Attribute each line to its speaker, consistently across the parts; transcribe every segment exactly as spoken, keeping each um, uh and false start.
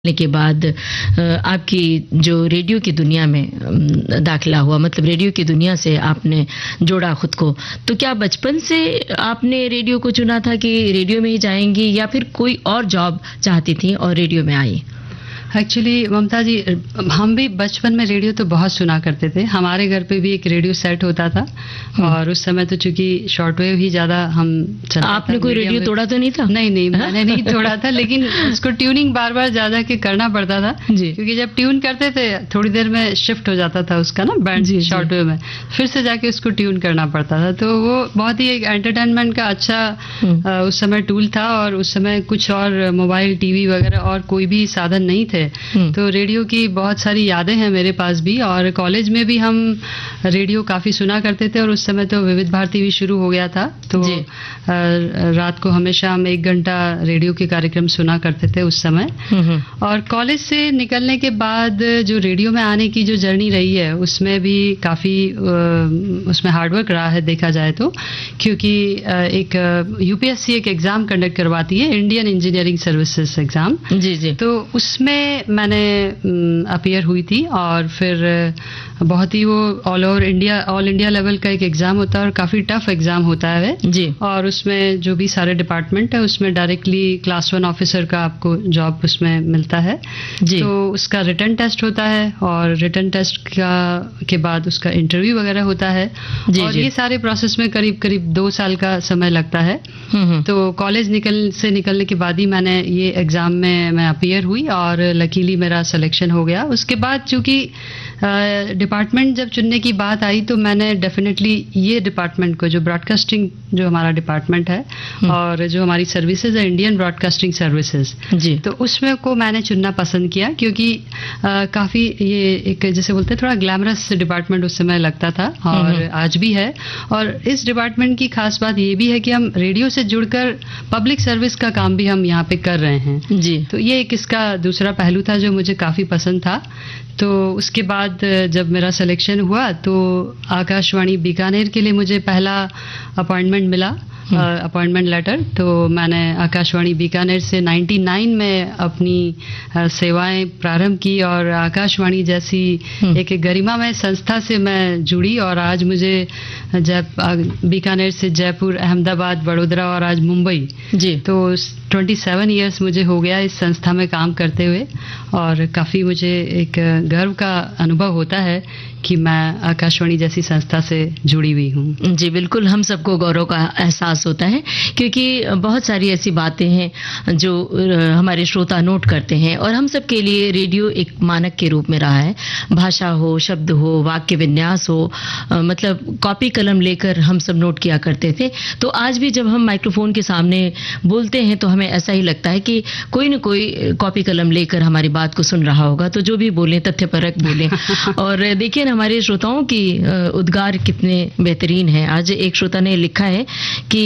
Speaker 1: के बाद आपकी जो रेडियो की दुनिया में दाखिला हुआ, मतलब रेडियो की दुनिया से आपने जोड़ा खुद को, तो क्या बचपन से आपने रेडियो को चुना था कि रेडियो में ही जाएंगी या फिर कोई और जॉब चाहती थी और रेडियो में आई?
Speaker 2: एक्चुअली ममता जी, हम भी बचपन में रेडियो तो बहुत सुना करते थे। हमारे घर पे भी एक रेडियो सेट होता था और उस समय तो चूंकि शॉर्टवेव ही ज्यादा हम चलता था।
Speaker 1: आपने कोई रेडियो तोड़ा तो नहीं था?
Speaker 2: नहीं नहीं, मैंने नहीं तोड़ा था, लेकिन उसको ट्यूनिंग बार बार ज्यादा के करना पड़ता था जी। क्योंकि जब ट्यून करते थे थोड़ी देर में शिफ्ट हो जाता था उसका ना बैंड शॉर्टवेव में, फिर से जाके उसको ट्यून करना पड़ता था। तो वो बहुत ही एक एंटरटेनमेंट का अच्छा उस समय टूल था और उस समय कुछ और मोबाइल टीवी वगैरह और कोई भी साधन नहीं थे। तो रेडियो की बहुत सारी यादें हैं मेरे पास भी, और कॉलेज में भी हम रेडियो काफी सुना करते थे और उस समय तो विविध भारती भी शुरू हो गया था। तो रात को हमेशा हम एक घंटा रेडियो के कार्यक्रम सुना करते थे उस समय। और कॉलेज से निकलने के बाद जो रेडियो में आने की जो जर्नी रही है उसमें भी काफी उसमें हार्डवर्क रहा है देखा जाए तो, क्योंकि एक यूपीएससी एक एग्जाम कंडक्ट करवाती है, इंडियन इंजीनियरिंग सर्विसेज एग्जाम जी जी। तो उसमें मैंने अपीयर हुई थी और फिर बहुत ही वो all over India all India level का एक एग्जाम होता है और काफी टफ एग्जाम होता है जी। और उसमें जो भी सारे डिपार्टमेंट है उसमें डायरेक्टली क्लास वन ऑफिसर का आपको जॉब उसमें मिलता है जी। तो उसका रिटन टेस्ट होता है और रिटन टेस्ट का के बाद उसका इंटरव्यू वगैरह होता है जी, और जी। ये सारे प्रोसेस में करीब करीब दो साल का समय लगता है। तो कॉलेज निकल से निकलने के बाद ही मैंने ये एग्जाम में मैं अपीयर हुई और लकीली मेरा सिलेक्शन हो गया। उसके बाद चूंकि डिपार्टमेंट जब चुनने की बात आई तो मैंने डेफिनेटली ये डिपार्टमेंट को, जो ब्रॉडकास्टिंग जो हमारा डिपार्टमेंट है और जो हमारी सर्विसेज है इंडियन ब्रॉडकास्टिंग सर्विसेज जी, तो उसमें को मैंने चुनना पसंद किया क्योंकि आ, काफी ये एक जैसे बोलते हैं थोड़ा ग्लैमरस डिपार्टमेंट उस समय लगता था और आज भी है। और इस डिपार्टमेंट की खास बात ये भी है कि हम रेडियो से जुड़कर पब्लिक सर्विस का काम भी हम यहाँ पे कर रहे हैं जी। तो ये एक इसका दूसरा पहलू था जो मुझे काफी पसंद था। तो उसके बाद जब मेरा सिलेक्शन हुआ तो आकाशवाणी बीकानेर के लिए मुझे पहला अपॉइंटमेंट मिला, अपॉइंटमेंट लेटर। तो मैंने आकाशवाणी बीकानेर से निन्यानवे में अपनी सेवाएं प्रारंभ की और आकाशवाणी जैसी एक गरिमामय संस्था से मैं जुड़ी और आज मुझे जय बीकानेर से जयपुर, अहमदाबाद, वडोदरा और आज मुंबई जी, तो सत्ताईस इयर्स मुझे हो गया इस संस्था में काम करते हुए और काफ़ी मुझे एक गर्व का अनुभव होता है कि मैं आकाशवाणी जैसी संस्था से जुड़ी हुई हूँ
Speaker 1: जी। बिल्कुल, हम सबको गौरव का एहसास होता है क्योंकि बहुत सारी ऐसी बातें हैं जो हमारे श्रोता नोट करते हैं और हम सब के लिए रेडियो एक मानक के रूप में रहा है। भाषा हो, शब्द हो, वाक्य विन्यास हो, मतलब कॉपी कलम लेकर हम सब नोट किया करते थे। तो आज भी जब हम माइक्रोफोन के सामने बोलते हैं तो हमें ऐसा ही लगता है कि कोई न कोई कॉपी कलम लेकर हमारी बात को सुन रहा होगा। तो जो भी बोलें तथ्यपरक बोलें। और देखिए हमारे श्रोताओं की उद्गार कितने बेहतरीन है। आज एक श्रोता ने लिखा है कि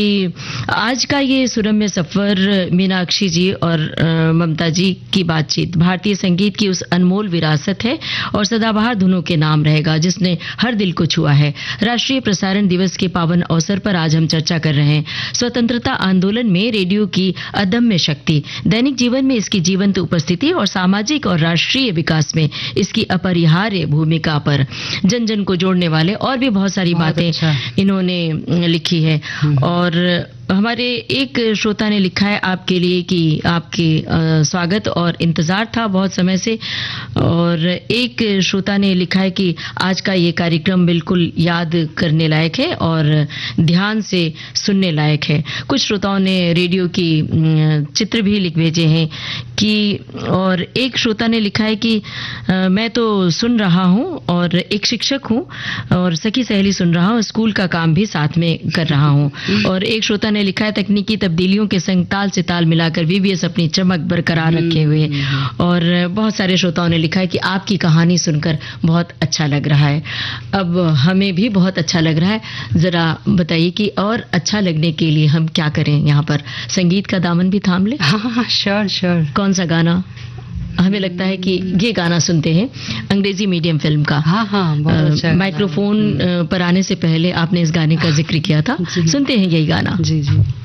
Speaker 1: आज का ये सुरम्य सफर मीनाक्षी जी और ममता जी की बातचीत भारतीय संगीत की उस अनमोल विरासत है और सदाबहार धुनों के नाम रहेगा जिसने हर दिल को छुआ है। राष्ट्रीय प्रसारण दिवस के पावन अवसर पर आज हम चर्चा कर रहे हैं स्वतंत्रता आंदोलन में रेडियो की अदम्य शक्ति, दैनिक जीवन में इसकी जीवंत उपस्थिति और सामाजिक और राष्ट्रीय विकास में इसकी अपरिहार्य भूमिका पर। जन जन को जोड़ने वाले और भी बहुत सारी बहुत बातें अच्छा। इन्होंने लिखी है। और हमारे एक श्रोता ने लिखा है आपके लिए कि आपके आ, स्वागत और इंतजार था बहुत समय से। और एक श्रोता ने लिखा है कि आज का ये कार्यक्रम बिल्कुल याद करने लायक है और ध्यान से सुनने लायक है। कुछ श्रोताओं ने रेडियो की चित्र भी लिख भेजे हैं कि, और एक श्रोता ने लिखा है कि आ, मैं तो सुन रहा हूँ और एक शिक्षक हूँ और सखी सहेली सुन रहा हूँ, स्कूल का काम भी साथ में कर रहा हूँ। और एक श्रोता ने लिखा है तकनीकी तब्दीलियों के संग ताल से ताल मिलाकर वीवीएस अपनी चमक बरकरार रखे हुए। और बहुत सारे श्रोताओं ने लिखा है कि आपकी कहानी सुनकर बहुत अच्छा लग रहा है। अब हमें भी बहुत अच्छा लग रहा है। जरा बताइए कि और अच्छा लगने के लिए हम क्या करें? यहाँ पर संगीत का दामन भी थाम ले।
Speaker 2: हाँ, श्योर श्योर।
Speaker 1: कौन सा गाना? हमें लगता है कि ये गाना सुनते हैं, अंग्रेजी मीडियम फिल्म का।
Speaker 2: हाँ हाँ, बहुत अच्छा।
Speaker 1: माइक्रोफोन पर आने से पहले आपने इस गाने का जिक्र किया था, सुनते हैं यही गाना।
Speaker 2: जी जी।